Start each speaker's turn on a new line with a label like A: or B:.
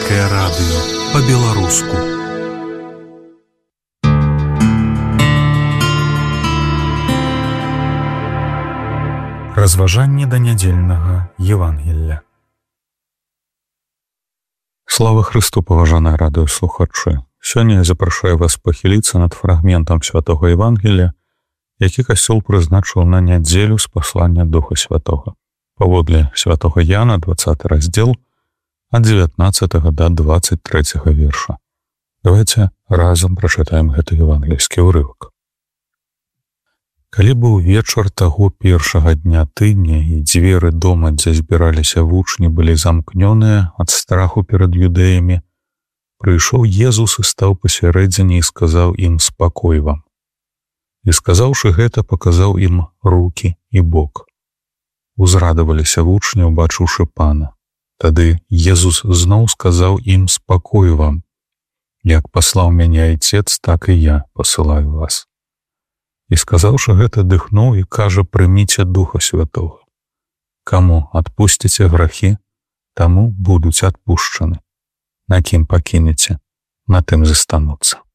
A: Евангельскае радыё па-беларуску. Разважанне да нядзельнага Евангелля. Слава Христу, паважаныя радыёслухачы! Сёння я запрашаю вас пахіліцца над фрагментам святога Евангелля, які касцёл прызначыў на нядзелю з паслання Духа Святога. Паводле святога Яна, 20 раздзел, ад 19 да 23 верша. Давайте разам прачытаем гэты евангельскі ўрывак. Калі быў вечар таго першага дня тыдня і дзверы дома, дзе збіраліся вучні, былі замкнёныя ад страху перад юдэямі, прыйшоў Езус і стаў пасярэдзіне і сказаў ім: «Спакой вам». І сказаўшы гэта, паказаў ім рукі і бок. Узрадаваліся вучні, убачыўшы пана. Тады Езус зноў сказаў ім: «Спакой вам. Як паслаў мяне Айцец, так і я пасылаю вас». І сказаўшы гэта, дыхнуў і кажа: «Прыміце Духа Святога. Каму адпусціце грахі, таму будуць адпушчаны. На кім пакінеце, на тым застануцца».